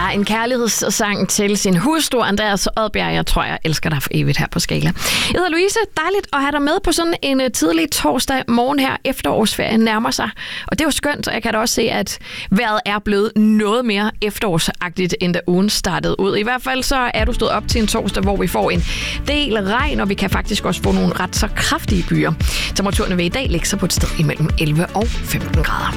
Ja, en kærlighedssang til sin hustru, Andreas Odbjerg. Jeg tror, jeg elsker dig for evigt her på Skala. Jeg hedder Louise. Dejligt at have dig med på sådan en tidlig torsdag morgen her. Efterårsferien nærmer sig. Og det er jo skønt, og jeg kan da også se, at vejret er blevet noget mere efterårsagtigt, end da ugen startede ud. I hvert fald så er du stået op til en torsdag, hvor vi får en del regn, og vi kan faktisk også få nogle ret så kraftige byer. Temperaturerne vil i dag ligge sig på et sted imellem 11 og 15 grader.